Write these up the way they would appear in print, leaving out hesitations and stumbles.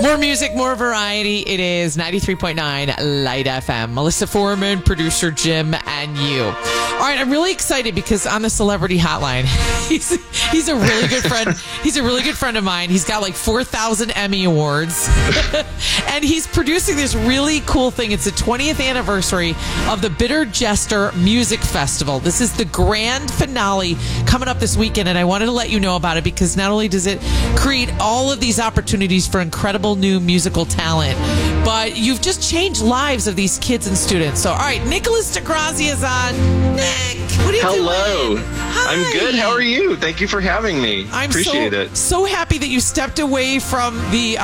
More music, more variety. It is 93.9 Light FM. Melissa Foreman, producer Jim, and you. All right, I'm really excited because on the Celebrity Hotline, he's a really good friend. He's a really good friend of mine. He's got like 4,000 Emmy Awards. And he's producing this really cool thing. It's the 20th anniversary of the Bitter Jester Music Festival. This is the grand finale coming up this weekend, and I wanted to let you know about it because not only does it create all of these opportunities for incredible new musical talent, but you've just changed lives of these kids and students. So, all right, Nicholas DeGrazia is on. Nick, what are you doing? Hello. Hi. I'm good. How are you? Thank you for having me. Appreciate it. So happy that you stepped away from the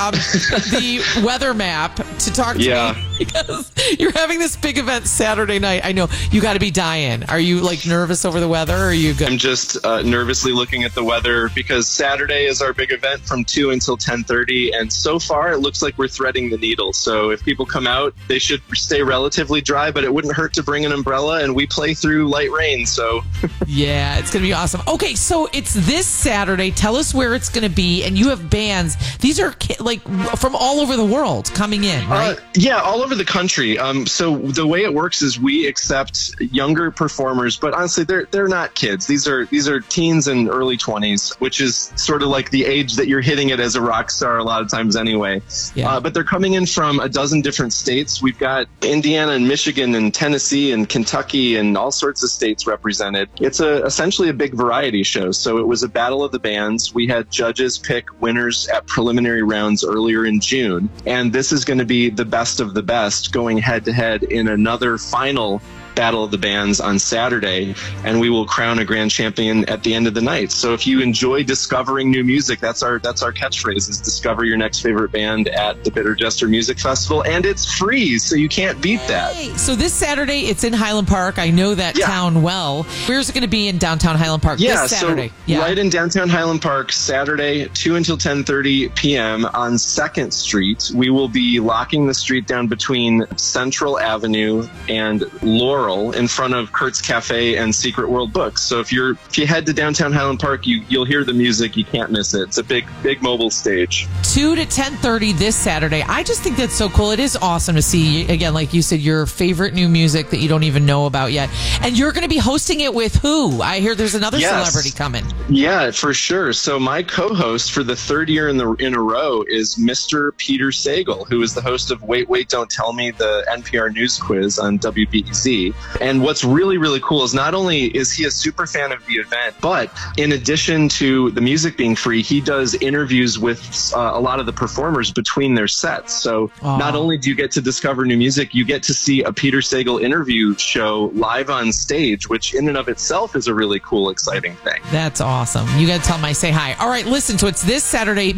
the weather map to talk to me because you're having this big event Saturday night. I know you got to be dying. Are you like nervous over the weather, or are you good? I'm just nervously looking at the weather because Saturday is our big event from 2 until 10:30, and so far it looks like we're threading the needle. So if people come out, they should stay relatively dry, but it wouldn't hurt to bring an umbrella, and we play through light rain. So yeah, it's going to be awesome. Okay, so it's this Saturday. Tell us where it's going to be, and you have bands. These are like from all over the world coming in, right? Yeah, all over the country. So the way it works is we accept younger performers, but honestly, they're not kids. These are teens and early 20s, which is sort of like the age that you're hitting it as a rock star a lot of times anyway. Yeah. But they're coming in from a dozen different states. We've got Indiana and Michigan and Tennessee and Kentucky and all sorts of states represented. It's essentially a big variety show. So it was a battle of the bands. We had judges pick winners at preliminary rounds earlier in June, and this is going to be the best of the best going head to head in another final battle of the bands on Saturday, and we will crown a grand champion at the end of the night. So if you enjoy discovering new music, that's our catchphrase, is discover your next favorite band at the Bitter Jester Music Festival, and it's free, so you can't beat that. So this Saturday, it's in Highland Park. I know that town well. Where's it going to be in downtown Highland Park this Saturday? So right in downtown Highland Park, Saturday, 2 until 10:30 p.m. on 2nd Street. We will be locking the street down between Central Avenue and Laurel in front of Kurt's Cafe and Secret World Books. So if you head to downtown Highland Park, you'll hear the music. You can't miss it. It's a big mobile stage. 2 to 10:30 this Saturday. I just think that's so cool. It is awesome to see, again, like you said, your favorite new music that you don't even know about yet. And you're going to be hosting it with who? I hear there's another celebrity coming. Yeah, for sure. So my co-host for the third year in a row is Mr. Peter Sagal, who is the host of Wait, Wait, Don't Tell Me, the NPR News Quiz on WBEZ. And what's really, really cool is not only is he a super fan of the event, but in addition to the music being free, he does interviews with a lot of the performers between their sets. So not only do you get to discover new music, you get to see a Peter Sagal interview show live on stage, which in and of itself is a really cool, exciting thing. That's awesome. You got to tell him I say hi. All right, listen, so it's this Saturday,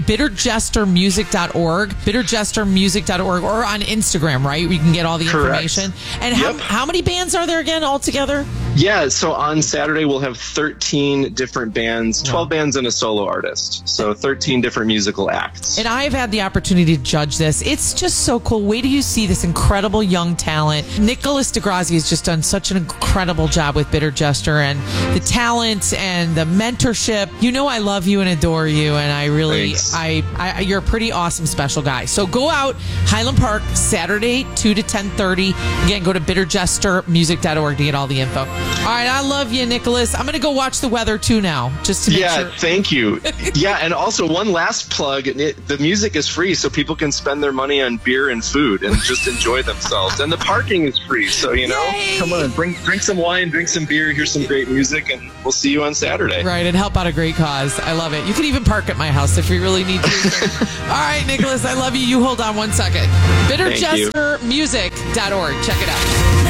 bitterjestermusic.org, bitterjestermusic.org, or on Instagram, right? We can get all the information. And how many bands are there again altogether? Yeah, so on Saturday we'll have 13 different bands, 12 bands and a solo artist. So 13 different musical acts. And I've had the opportunity to judge this. It's just so cool. Wait till you see this incredible young talent. Nicholas DeGrazia has just done such an incredible job with Bitter Jester, and the talent and the mentorship. You know I love you and adore you, and I really, you're a pretty awesome, special guy. So go out, Highland Park, Saturday, 2 to 10:30. Again, go to bitterjestermusic.org to get all the info. All right, I love you, Nicholas. I'm going to go watch the weather, too, now, just to make sure. Yeah, thank you. Yeah, and also one last plug. The music is free, so people can spend their money on beer and food and just enjoy themselves. And the parking is free, so, come on, drink some wine, drink some beer, hear some great music, and we'll see you on Saturday. Right, and help out a great cause. I love it. You can even park at my house if you really need to. All right, Nicholas, I love you. You hold on one second. bitterjestermusic.org. Check it out.